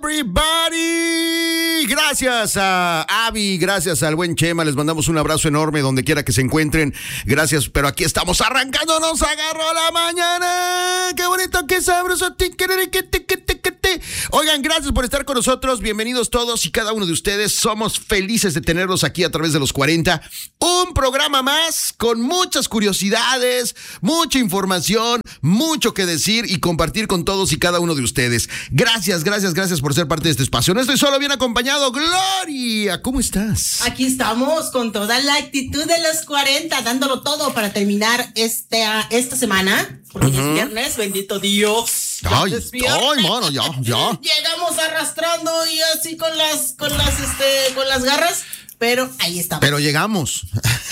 Everybody, gracias a Abby, gracias al buen Chema, les mandamos un abrazo enorme donde quiera que se encuentren, gracias, pero aquí estamos arrancando, nos agarró la mañana, qué bonito, qué sabroso, oigan, gracias por estar con nosotros, bienvenidos todos y cada uno de ustedes, somos felices de tenerlos aquí a través de los 40, un programa más con muchas curiosidades, mucha información, mucho que decir y compartir con todos y cada uno de ustedes, gracias por ser parte de este espacio. No estoy solo, bien acompañado. Gloria, ¿cómo estás? Aquí estamos con toda la actitud de los 40, dándolo todo para terminar esta semana, porque ya es viernes, bendito Dios. Ay, mano, ya. Llegamos arrastrando y así con las garras. Pero ahí estamos. Pero llegamos.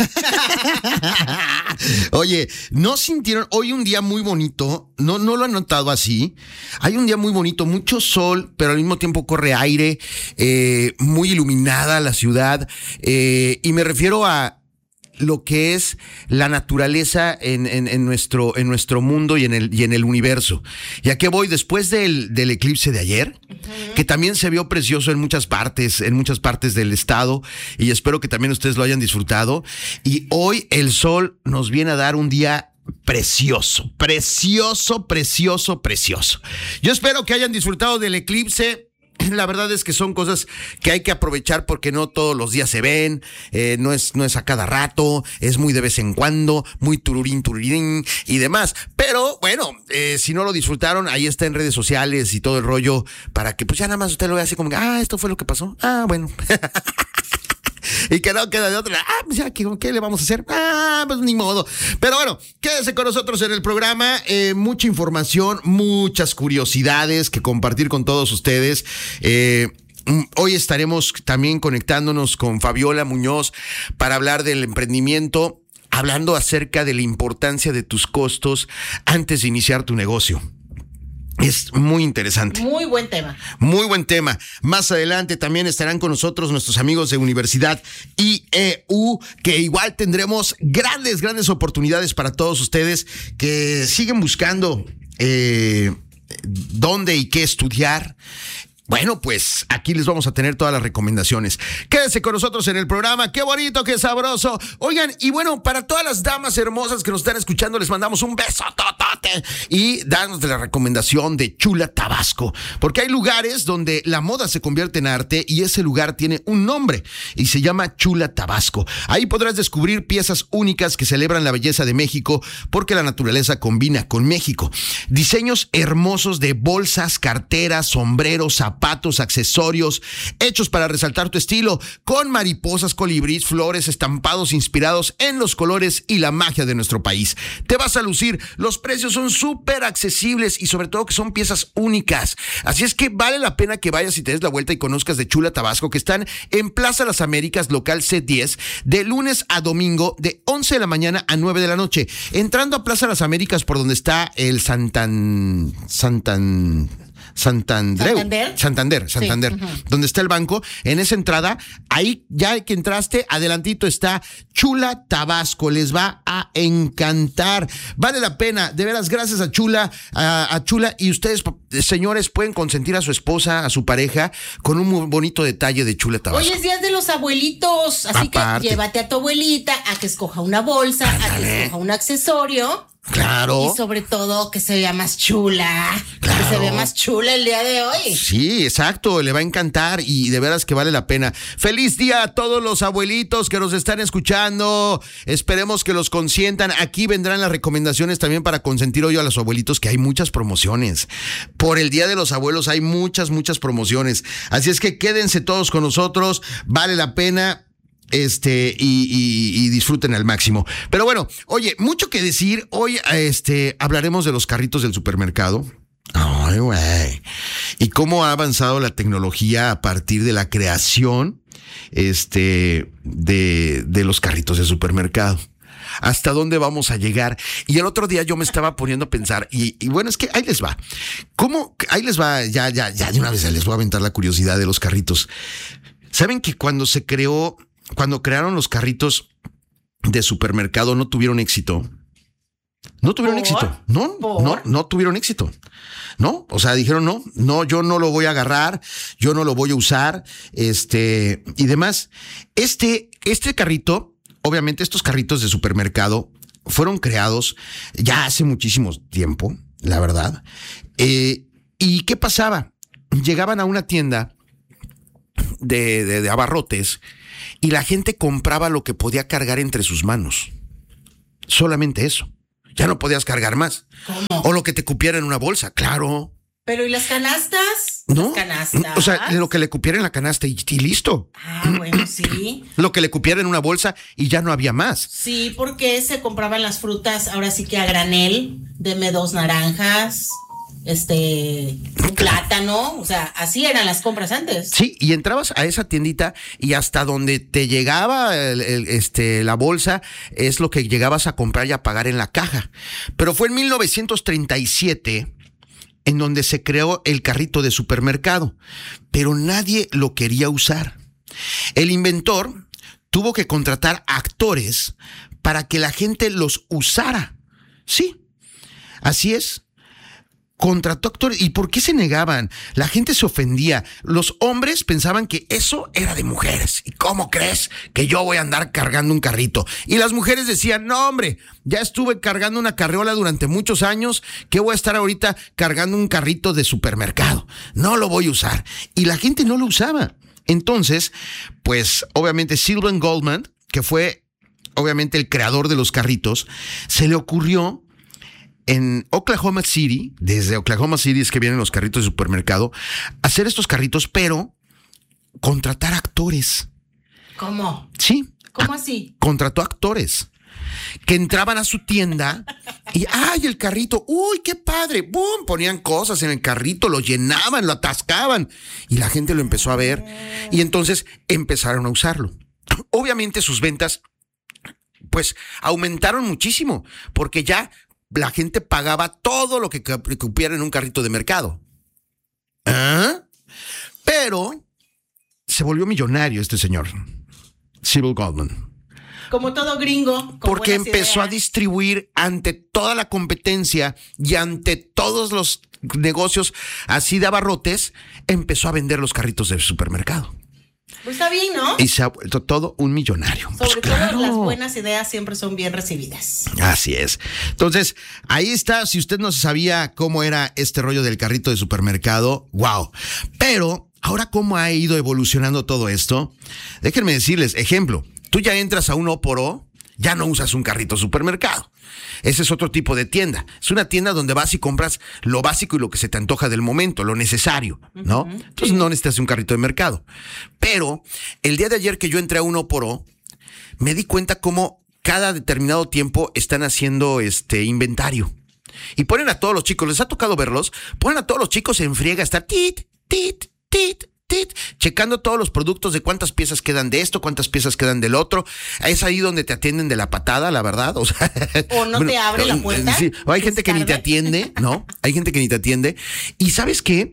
Oye, ¿no sintieron hoy un día muy bonito? ¿No lo han notado así? Hay un día muy bonito, mucho sol, pero al mismo tiempo corre aire, muy iluminada la ciudad. Y me refiero a lo que es la naturaleza en nuestro mundo y en el universo. ¿Y a qué voy? Después del eclipse de ayer, que también se vio precioso en muchas partes del estado, y espero que también ustedes lo hayan disfrutado. Y hoy el sol nos viene a dar un día precioso. Yo espero que hayan disfrutado del eclipse. La verdad es que son cosas que hay que aprovechar porque no todos los días se ven, no es a cada rato, es muy de vez en cuando, muy tururín y demás. Pero bueno, si no lo disfrutaron, ahí está en redes sociales y todo el rollo para que pues ya nada más usted lo vea así como, esto fue lo que pasó. Bueno. Y que no queda de otra. Pues ya, ¿qué le vamos a hacer? Pues ni modo. Pero bueno, quédese con nosotros en el programa. Mucha información, muchas curiosidades que compartir con todos ustedes. Hoy estaremos también conectándonos con Fabiola Muñoz para hablar del emprendimiento, hablando acerca de la importancia de tus costos antes de iniciar tu negocio. Es muy interesante. Muy buen tema. Muy buen tema. Más adelante también estarán con nosotros nuestros amigos de Universidad IEU, que igual tendremos grandes oportunidades para todos ustedes que siguen buscando dónde y qué estudiar. Bueno, pues aquí les vamos a tener todas las recomendaciones. Quédense con nosotros en el programa. ¡Qué bonito, qué sabroso! Oigan, y bueno, para todas las damas hermosas que nos están escuchando, les mandamos un beso totote y danos de la recomendación de Chula Tabasco. Porque hay lugares donde la moda se convierte en arte y ese lugar tiene un nombre y se llama Chula Tabasco. Ahí podrás descubrir piezas únicas que celebran la belleza de México porque la naturaleza combina con México. Diseños hermosos de bolsas, carteras, sombreros, zapatos, accesorios, hechos para resaltar tu estilo, con mariposas, colibríes, flores, estampados inspirados en los colores y la magia de nuestro país. Te vas a lucir, los precios son súper accesibles y sobre todo que son piezas únicas. Así es que vale la pena que vayas y te des la vuelta y conozcas de Chula Tabasco, que están en Plaza Las Américas, local C10, de lunes a domingo, de 11 de la mañana a 9 de la noche. Entrando a Plaza Las Américas por donde está el Santander, sí. Donde está el banco, en esa entrada, ahí ya que entraste, adelantito está Chula Tabasco, les va a encantar, vale la pena, de veras, gracias a Chula, y ustedes, señores, pueden consentir a su esposa, a su pareja, con un muy bonito detalle de Chula Tabasco. Hoy es día de los abuelitos, así aparte, que llévate a tu abuelita a que escoja una bolsa, a que escoja un accesorio. Claro. Y sobre todo que se vea más chula. Claro. Que se vea más chula el día de hoy. Sí, exacto, le va a encantar y de veras que vale la pena. Feliz día a todos los abuelitos que nos están escuchando. Esperemos que los consientan. Aquí vendrán las recomendaciones también para consentir hoy a los abuelitos, que hay muchas promociones. Por el Día de los Abuelos hay muchas promociones. Así es que quédense todos con nosotros. Vale la pena. Y disfruten al máximo. Pero bueno, oye, mucho que decir. Hoy hablaremos de los carritos del supermercado. Ay, güey. Y cómo ha avanzado la tecnología a partir de la creación de los carritos de supermercado. ¿Hasta dónde vamos a llegar? Y el otro día yo me estaba poniendo a pensar, y bueno, es que ahí les va. ¿Cómo? Ahí les va, ya de una vez les voy a aventar la curiosidad de los carritos. ¿Saben que cuando crearon los carritos de supermercado no tuvieron éxito? No tuvieron éxito. No tuvieron éxito. No, o sea, dijeron no, yo no lo voy a agarrar, yo no lo voy a usar, y demás. Este carrito, obviamente estos carritos de supermercado fueron creados ya hace muchísimo tiempo, la verdad. ¿Y qué pasaba? Llegaban a una tienda de abarrotes y la gente compraba lo que podía cargar entre sus manos. Solamente eso. Ya no podías cargar más. ¿Cómo? O lo que te cupiera en una bolsa, claro. ¿Pero y las canastas? No. ¿Las canastas? O sea, lo que le cupiera en la canasta y listo. Ah, bueno, sí. Lo que le cupiera en una bolsa y ya no había más. Sí, porque se compraban las frutas ahora sí que a granel. Deme 2 naranjas, un plátano. O sea, así eran las compras antes. Sí, y entrabas a esa tiendita y hasta donde te llegaba la bolsa es lo que llegabas a comprar y a pagar en la caja. Pero fue en 1937 en donde se creó el carrito de supermercado, pero nadie lo quería usar. El inventor tuvo que contratar actores para que la gente los usara. Sí, así es. Contrató actores. ¿Y por qué se negaban? La gente se ofendía. Los hombres pensaban que eso era de mujeres. ¿Y cómo crees que yo voy a andar cargando un carrito? Y las mujeres decían, no, hombre, ya estuve cargando una carriola durante muchos años. ¿Qué voy a estar ahorita cargando un carrito de supermercado? No lo voy a usar. Y la gente no lo usaba. Entonces, pues, obviamente, Sylvan Goldman, que fue, obviamente, el creador de los carritos, se le ocurrió en Oklahoma City, desde Oklahoma City es que vienen los carritos de supermercado, hacer estos carritos, pero contratar actores. ¿Cómo? Sí. ¿Cómo así? Contrató actores que entraban a su tienda y ¡ay, el carrito! ¡Uy, qué padre! ¡Bum! Ponían cosas en el carrito, lo llenaban, lo atascaban y la gente lo empezó a ver y entonces empezaron a usarlo. Obviamente sus ventas pues aumentaron muchísimo porque ya la gente pagaba todo lo que cupiera en un carrito de mercado. ¿Ah? Pero se volvió millonario este señor, Sylvan Goldman. Como todo gringo. Porque empezó a distribuir ante toda la competencia y ante todos los negocios así de abarrotes, empezó a vender los carritos de supermercado. Pues está bien, ¿no? Y se ha vuelto todo un millonario. Sobre todo las buenas ideas siempre son bien recibidas. Así es. Entonces, ahí está. Si usted no sabía cómo era este rollo del carrito de supermercado, wow. Pero, ahora cómo ha ido evolucionando todo esto, déjenme decirles, ejemplo, tú ya entras a un O por O, ya no usas un carrito supermercado. Ese es otro tipo de tienda. Es una tienda donde vas y compras lo básico y lo que se te antoja del momento, lo necesario, ¿no? Entonces no necesitas un carrito de mercado. Pero el día de ayer que yo entré a uno por O, me di cuenta cómo cada determinado tiempo están haciendo inventario. Y ponen a todos los chicos, ¿les ha tocado verlos? Ponen a todos los chicos en friega, estar tit, checando todos los productos de cuántas piezas quedan de esto, cuántas piezas quedan del otro. Es ahí donde te atienden de la patada, la verdad. O sea, o no te abre la puerta. Sí, o hay gente que ni te atiende, ¿no? Hay gente que ni te atiende. Y ¿sabes qué?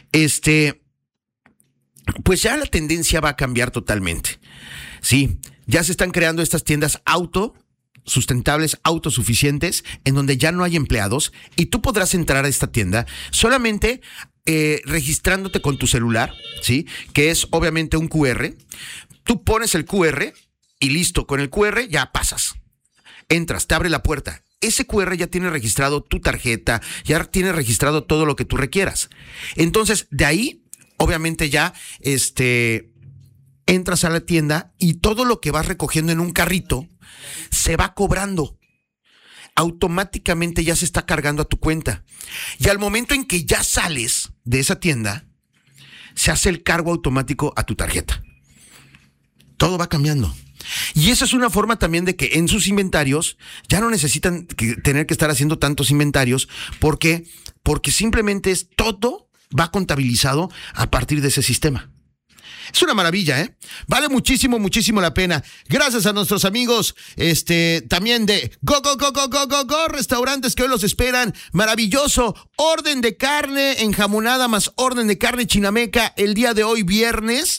Pues ya la tendencia va a cambiar totalmente. Sí, ya se están creando estas tiendas sustentables, autosuficientes, en donde ya no hay empleados y tú podrás entrar a esta tienda solamente registrándote con tu celular, ¿sí? Que es obviamente un QR. Tú pones el QR y listo, con el QR ya pasas. Entras, te abre la puerta. Ese QR ya tiene registrado tu tarjeta, ya tiene registrado todo lo que tú requieras. Entonces, de ahí, obviamente ya, entras a la tienda y todo lo que vas recogiendo en un carrito se va cobrando. Automáticamente ya se está cargando a tu cuenta. Y al momento en que ya sales de esa tienda, se hace el cargo automático a tu tarjeta. Todo va cambiando. Y esa es una forma también de que en sus inventarios ya no necesitan tener que estar haciendo tantos inventarios. ¿Por qué? Porque simplemente todo va contabilizado a partir de ese sistema. Es una maravilla, ¿eh? Vale muchísimo, muchísimo la pena. Gracias a nuestros amigos, también de Go Restaurantes que hoy los esperan. Maravilloso. Orden de carne enjamonada más orden de carne chinameca el día de hoy, viernes.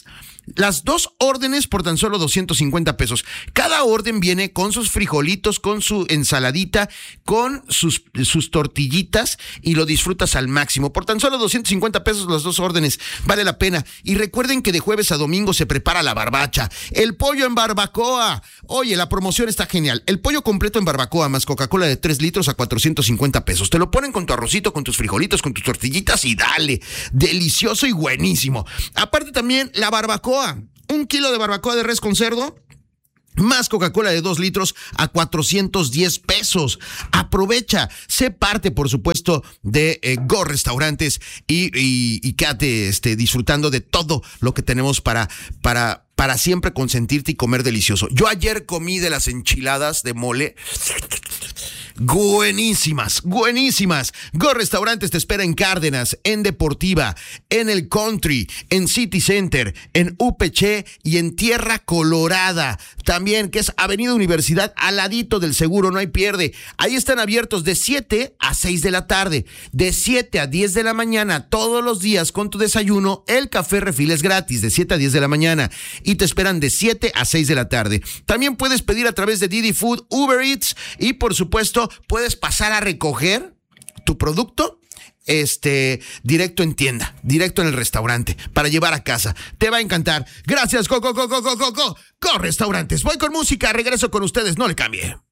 Las 2 órdenes por tan solo 250 pesos. Cada orden viene con sus frijolitos, con su ensaladita, con sus tortillitas y lo disfrutas al máximo. Por tan solo 250 pesos las 2 órdenes. Vale la pena. Y recuerden que de jueves a domingo se prepara la barbacha. El pollo en barbacoa. Oye, la promoción está genial. El pollo completo en barbacoa más Coca-Cola de 3 litros a 450 pesos. Te lo ponen con tu arrocito, con tus frijolitos, con tus tortillitas y dale. Delicioso y buenísimo. Aparte también la barbacoa. 1 kilo de barbacoa de res con cerdo más Coca-Cola de 2 litros a 410 pesos. Aprovecha, sé parte, por supuesto, de Go Restaurantes y quédate disfrutando de todo lo que tenemos para siempre consentirte y comer delicioso. Yo ayer comí de las enchiladas de mole. Buenísimas. Go Restaurantes te espera en Cárdenas, en Deportiva, en el Country, en City Center, en UPC y en Tierra Colorada. También, que es Avenida Universidad, al ladito del Seguro, no hay pierde. Ahí están abiertos de 7 a 6 de la tarde, de 7 a 10 de la mañana, todos los días con tu desayuno. El café refil es gratis, de 7 a 10 de la mañana. Y te esperan de 7 a 6 de la tarde. También puedes pedir a través de Didi Food, Uber Eats y, por supuesto, puedes pasar a recoger tu producto directo en tienda, directo en el restaurante, para llevar a casa. Te va a encantar. Gracias, Go Restaurantes. Voy con música, regreso con ustedes, no le cambie.